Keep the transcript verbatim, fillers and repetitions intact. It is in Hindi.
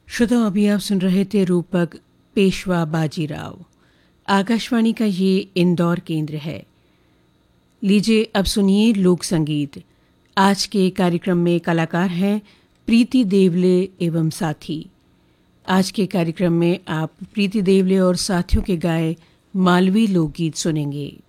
श्रोताओं, अभी आप सुन रहे थे रूपक पेशवा बाजीराव। आकाशवाणी का ये इंदौर केंद्र है। लीजिए अब सुनिए लोक संगीत। आज के कार्यक्रम में कलाकार हैं प्रीति देवले एवं साथी। आज के कार्यक्रम में आप प्रीति देवले और साथियों के गाए मालवी लोकगीत सुनेंगे।